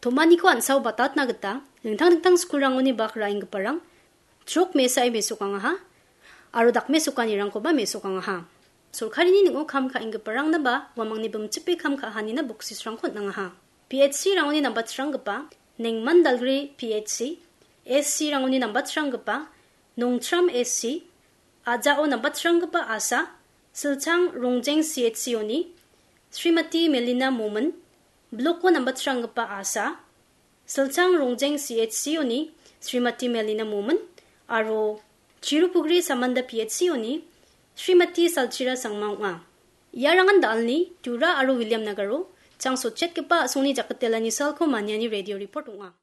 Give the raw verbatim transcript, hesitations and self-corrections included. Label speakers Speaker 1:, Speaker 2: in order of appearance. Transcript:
Speaker 1: Tomani ko ansaw batat na gata, lintang-lintang skurang oni bakra ing parang, trok mesa ay meso kang ha, arodak meso kanirang ko ba meso kang ha. Surkari ni ningo kam ka ing parang na ba, wamang ni bumtsipi kam ka hani na buksis rangkot na nga ha. P H C rangoni nambat rang gapa, neng mandalgri P H C, S C rangoni nambat rang gapa, nongtram S C, ajao nambat rang gapa asa, silchang rongjeng C H C oni, Srimati Melina Moman, Bloko nambat rang gapa asa, silchang rongjeng C H C oni, Srimati Melina Moman, aro Chirupugri Samanda P H C oni, Srimati Salchira Sangmang nga. Yarangan dal ni, Tura aro William Nagaro, Chang sochet ke pa suni jakatela ni salko manyani radio report nga.